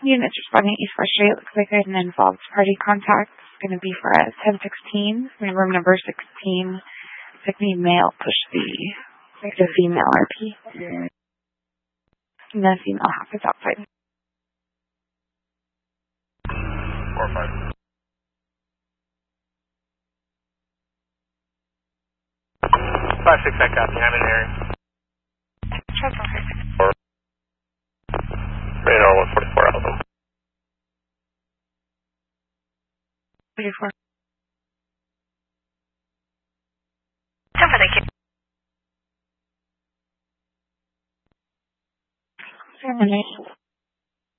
Units responding East West Street. Looks like an involved party contact. It's going to be for 1016. Room number 16. It's like the male push B. Like the female RP. And the female half is outside. 4-5. 5-6, I copy. I'm in the area. Radar 144 Alpha. 34. 10 for thank you. Termination.